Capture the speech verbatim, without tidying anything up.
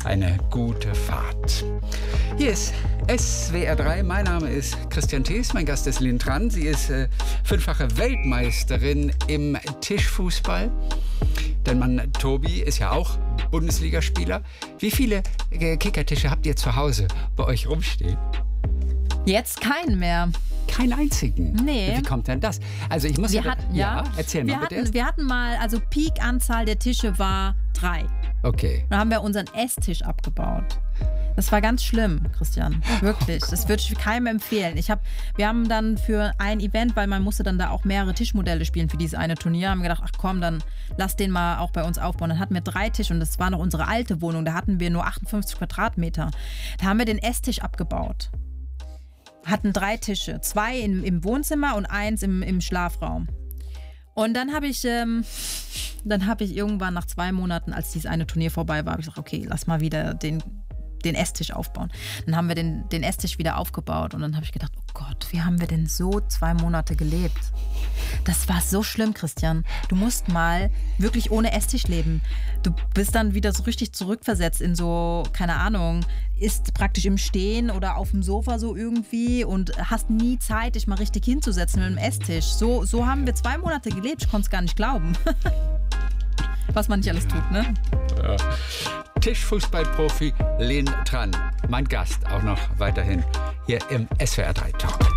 eine gute Fahrt. Hier ist S W R drei. Mein Name ist Christian Thees. Mein Gast ist Lynn Tran. Sie ist äh, fünffache Weltmeisterin im Tischfußball. Dein Mann Tobi ist ja auch Bundesligaspieler. Wie viele äh, Kickertische habt ihr zu Hause bei euch rumstehen? Jetzt keinen mehr. Keinen einzigen? Nee. Wie kommt denn das? Also ich muss wir ja, hatten, ja, ja erzähl wir mal bitte. Hatten, wir hatten mal, also Peak-Anzahl der Tische war drei. Okay. Dann haben wir unseren Esstisch abgebaut. Das war ganz schlimm, Christian. Wirklich. Das würde ich keinem empfehlen. Ich hab, wir haben dann für ein Event, weil man musste dann da auch mehrere Tischmodelle spielen für dieses eine Turnier, haben wir gedacht, ach komm, dann lass den mal auch bei uns aufbauen. Dann hatten wir drei Tische und das war noch unsere alte Wohnung. Da hatten wir nur achtundfünfzig Quadratmeter. Da haben wir den Esstisch abgebaut. Hatten drei Tische. Zwei im, im Wohnzimmer und eins im, im Schlafraum. Und dann habe ich, ähm, dann habe ich irgendwann nach zwei Monaten, als dieses eine Turnier vorbei war, habe ich gesagt, okay, lass mal wieder den den Esstisch aufbauen. Dann haben wir den, den Esstisch wieder aufgebaut und dann habe ich gedacht, oh Gott, wie haben wir denn so zwei Monate gelebt? Das war so schlimm, Christian. Du musst mal wirklich ohne Esstisch leben. Du bist dann wieder so richtig zurückversetzt in so, keine Ahnung, ist praktisch im Stehen oder auf dem Sofa so irgendwie und hast nie Zeit, dich mal richtig hinzusetzen mit dem Esstisch. So, so haben wir zwei Monate gelebt. Ich konnte es gar nicht glauben. Was man nicht alles tut, ne? Ja. Tischfußballprofi Lynn Tran, mein Gast, auch noch weiterhin hier im S W R drei Talk.